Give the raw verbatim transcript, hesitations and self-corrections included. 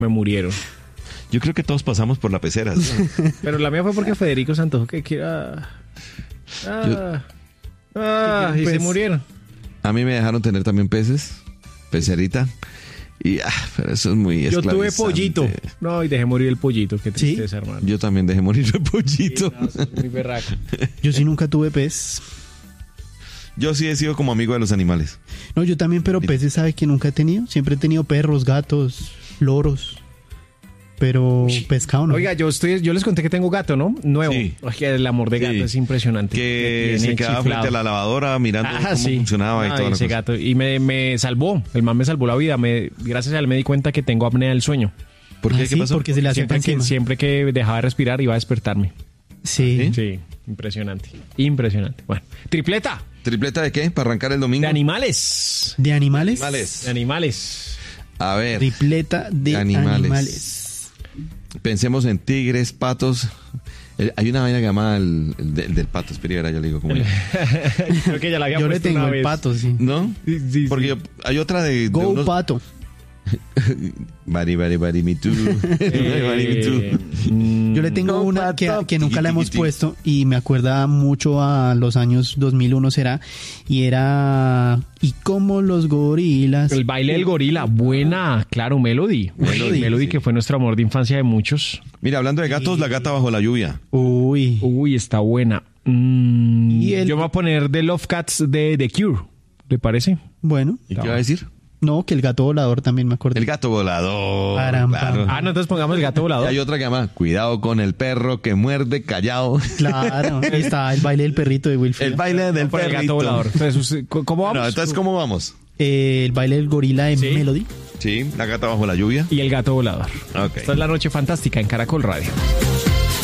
me murieron. Yo creo que todos pasamos por la pecera, ¿sí? Pero la mía fue porque Federico se antojó que quiera... Ah, ah, y Pues- se murieron. A mí me dejaron tener también peces, pecerita. Y, ah, pero eso es muy Yo tuve esclavizante. pollito. No, y dejé morir el pollito. Qué ¿Sí? tristeza, hermano. Yo también dejé morir el pollito. Sí, no, muy berraco. Yo sí nunca tuve pez. Yo sí he sido como amigo de los animales. No, yo también, pero peces, ¿sabe que nunca he tenido? Siempre he tenido perros, gatos, loros. Pero pescado no. Oiga, yo estoy, yo les conté que tengo gato, ¿no? Nuevo. Sí. Oye, el amor de gato Sí. es impresionante. Que Me se tiene quedaba chiflado. frente a la lavadora mirando Ah, cómo sí. funcionaba y Ay, todo lo ese cosa. gato. Y me, me salvó. El man me salvó la vida. Me, gracias a él me di cuenta que tengo apnea del sueño. ¿Por qué? Ah, ¿Qué sí, pasó? porque se le hacía Siempre que, encima. siempre que dejaba de respirar iba a despertarme. Sí. ¿Sí? Sí, impresionante. Impresionante. Bueno, tripleta ¿Tripleta de qué? ¿Para arrancar el domingo? de animales. ¿De animales? Animales. De animales. A ver, Tripleta de Animales. animales. pensemos en tigres, patos. El- hay una vaina llamada el, el, de- el del pato. Espera, ahora yo le digo cómo es. Creo que ya la había Yo le puesto tengo una el vez. pato, sí. ¿No? Sí, sí, Porque sí. yo- hay otra de... de Go unos- pato. Bari, bari, bari, me too. Bari, me too. Eh, mm, Yo le tengo Go una que, pato. que nunca la Tiqui, hemos tiqui, tiqui. puesto y me acuerda mucho a los años dos mil uno será, y era ¿y cómo los gorilas? El baile del gorila, buena, claro, Melody. Melody, Melody, sí. que fue nuestro amor de infancia de muchos. Mira, hablando de gatos, la gata bajo la lluvia. Uy, Uy, está buena. Mm, Y el- Yo me voy a poner The Love Cats de The Cure, ¿le parece? bueno, ¿Y qué iba a decir? no, que el gato volador también me acuerdo. El gato volador. Caramba. Claro. Ah, no, entonces pongamos el gato Y volador. hay otra que llama Cuidado con el perro que muerde callado. Claro, está el baile del perrito de Wilfried. El baile del Por el perrito. gato volador. Entonces, ¿cómo vamos? Bueno, entonces, ¿cómo vamos? Eh, el baile del gorila de Sí. Melody. Sí, la gata bajo la lluvia. Y el gato volador. Ok. Esta es la noche fantástica en Caracol Radio.